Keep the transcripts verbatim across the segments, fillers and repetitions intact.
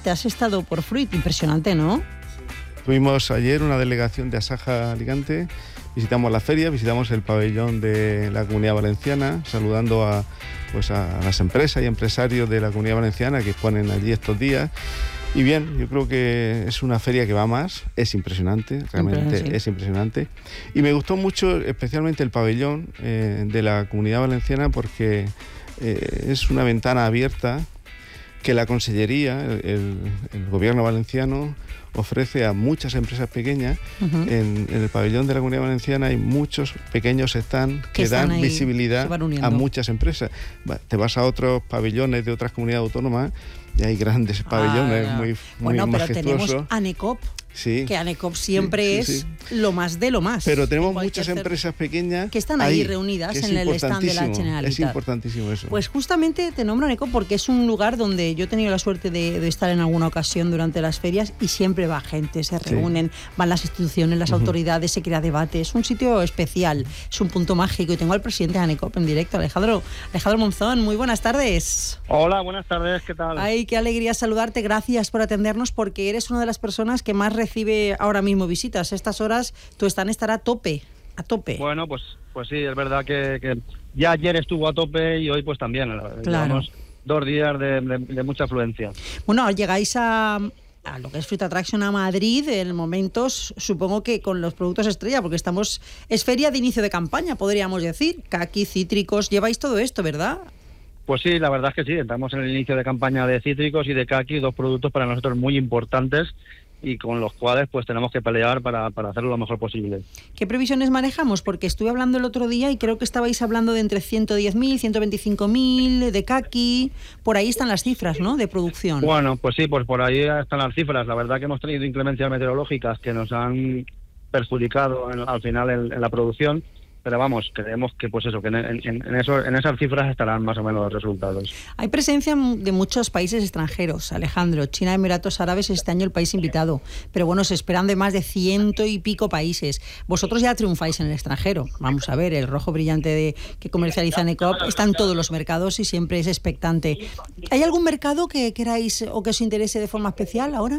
Alicante, has estado por Fruit, impresionante, ¿no? Tuvimos ayer una delegación de Asaja Alicante, visitamos la feria, visitamos el pabellón de la Comunidad Valenciana, saludando a, pues a las empresas y empresarios de la Comunidad Valenciana que exponen allí estos días. Y bien, yo creo que es una feria que va más, es impresionante, realmente sí. es impresionante. Y me gustó mucho especialmente el pabellón eh, de la Comunidad Valenciana porque eh, es una ventana abierta que la Consellería, el, el, el Gobierno valenciano, ofrece a muchas empresas pequeñas. Uh-huh. en, en el pabellón de la Comunidad Valenciana hay muchos pequeños stands que, que dan ahí, visibilidad a muchas empresas. Te vas a otros pabellones de otras comunidades autónomas y hay grandes pabellones ah, muy, muy bueno, majestuosos. Pero tenemos ANECOP. Sí. Que ANECOP siempre sí, sí, es sí. lo más de lo más. Pero tenemos muchas empresas pequeñas que están ahí, ahí reunidas en el stand de la Generalitat. Es importantísimo eso. Pues justamente te nombro ANECOP porque es un lugar donde yo he tenido la suerte de, de estar en alguna ocasión durante las ferias y siempre va gente, se reúnen, sí. van las instituciones, las uh-huh. autoridades, se crea debate. Es un sitio especial, es un punto mágico y tengo al presidente de ANECOP en directo, Alejandro, Alejandro Monzón. Muy buenas tardes. Hola, buenas tardes, ¿qué tal? Ay, qué alegría saludarte, gracias por atendernos porque eres una de las personas que más recibe ahora mismo visitas. A estas horas tu stand estará a tope, a tope. Bueno, pues pues sí, es verdad que, que ya ayer estuvo a tope y hoy pues también. Claro. Llevamos dos días de, de, de mucha afluencia. Bueno, llegáis a, a lo que es Fruit Attraction a Madrid en momentos, supongo que con los productos estrella, porque estamos, es feria de inicio de campaña, podríamos decir, caqui, cítricos, lleváis todo esto, ¿verdad? Pues sí, la verdad es que sí, estamos en el inicio de campaña de cítricos y de caqui, dos productos para nosotros muy importantes y con los cuales pues tenemos que pelear para, para hacerlo lo mejor posible. ¿Qué previsiones manejamos? Porque estuve hablando el otro día y creo que estabais hablando de entre ciento diez mil, ciento veinticinco mil de caqui, por ahí están las cifras, ¿no?, de producción. Bueno, pues sí, pues por ahí están las cifras. La verdad que hemos tenido inclemencias meteorológicas que nos han perjudicado en, al final en, en la producción. Pero vamos, creemos que pues eso, que en, en, en, eso, en esas cifras estarán más o menos los resultados. Hay presencia de muchos países extranjeros, Alejandro. China, Emiratos Árabes, este año el país invitado. Pero bueno, se esperan de más de ciento y pico países. Vosotros ya triunfáis en el extranjero. Vamos a ver, el rojo brillante de que comercializa ANECOP está en todos los mercados y siempre es expectante. ¿Hay algún mercado que queráis o que os interese de forma especial ahora?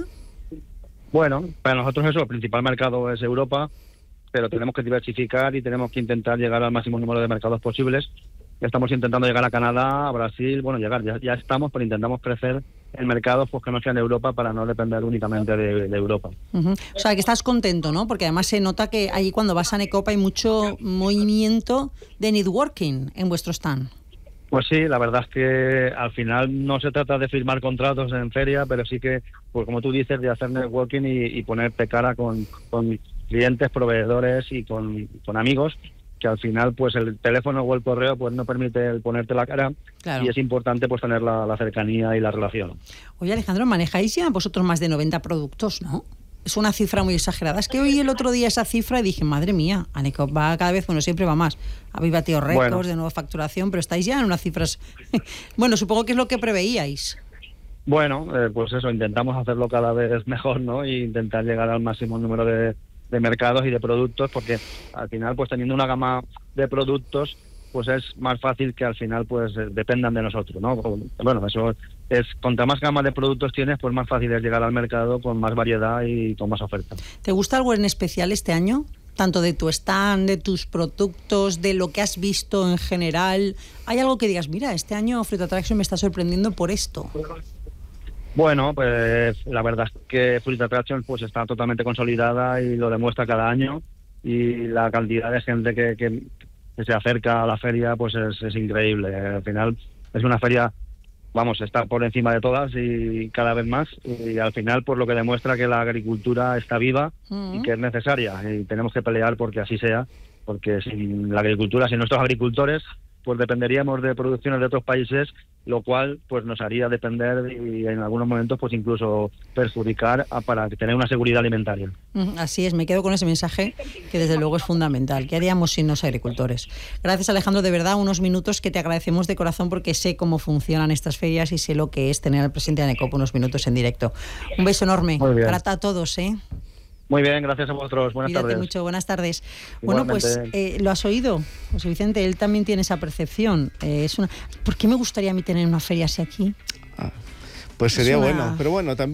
Bueno, para nosotros eso, el principal mercado es Europa, pero tenemos que diversificar y tenemos que intentar llegar al máximo número de mercados posibles. Estamos intentando llegar a Canadá, a Brasil, bueno, llegar, ya, ya estamos, pero intentamos crecer en mercados pues, que no sean de Europa para no depender únicamente de, de Europa. Uh-huh. O sea, que estás contento, ¿no? Porque además se nota que allí cuando vas a ANECOP hay mucho movimiento de networking en vuestro stand. Pues sí, la verdad es que al final no se trata de firmar contratos en feria, pero sí que, pues como tú dices, de hacer networking y, y ponerte cara con... con clientes, proveedores y con, con amigos, que al final pues el teléfono o el correo pues no permite el ponerte la cara. Claro. Y es importante pues tener la, la cercanía y la relación. Oye, Alejandro, manejáis ya vosotros más de noventa productos, ¿no? Es una cifra muy exagerada. Es que oí el otro día esa cifra y dije, madre mía, ANECOP va cada vez, bueno, siempre va más. Habéis batido récords bueno. de nueva facturación, pero estáis ya en unas cifras... bueno, supongo que es lo que preveíais. Bueno, eh, pues eso, intentamos hacerlo cada vez mejor, ¿no? E intentar llegar al máximo número de... de mercados y de productos, porque al final pues teniendo una gama de productos pues es más fácil que al final pues dependan de nosotros, ¿no? Bueno, eso es, contra más gama de productos tienes, pues más fácil es llegar al mercado con más variedad y con más oferta. ¿Te gusta algo en especial este año? Tanto de tu stand, de tus productos, de lo que has visto en general. ¿Hay algo que digas, mira, este año Fruit Attraction me está sorprendiendo por esto? Bueno, pues la verdad es que Fruit Attraction pues está totalmente consolidada y lo demuestra cada año, y la cantidad de gente que, que, que se acerca a la feria pues es, es increíble. Al final es una feria, vamos, está por encima de todas y cada vez más, y al final pues lo que demuestra que la agricultura está viva uh-huh. y que es necesaria, y tenemos que pelear porque así sea, porque sin la agricultura, sin nuestros agricultores, pues dependeríamos de producciones de otros países, lo cual pues nos haría depender y en algunos momentos pues incluso perjudicar a, para tener una seguridad alimentaria. Así es, me quedo con ese mensaje que desde luego es fundamental. ¿Qué haríamos sin los agricultores? Gracias, Alejandro, de verdad, unos minutos que te agradecemos de corazón porque sé cómo funcionan estas ferias y sé lo que es tener al presidente de ANECOP unos minutos en directo. Un beso enorme. Grata a todos, ¿eh? Muy bien, gracias a vosotros. Buenas Cuídate tardes. mucho, buenas tardes. Igualmente. Bueno, pues eh, lo has oído, José Vicente, él también tiene esa percepción. Eh, es una... ¿Por qué me gustaría a mí tener una feria así aquí? Ah, pues sería una... bueno, pero bueno, también